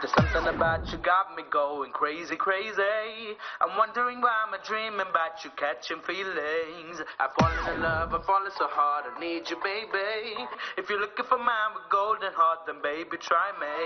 There's something about you got me going crazy, crazy. I'm wondering why I'm dreaming about you catching feelings. I've fallen in love, I've fallen so hard, I need you, baby. If you're looking for mine with golden heart, then baby, try me.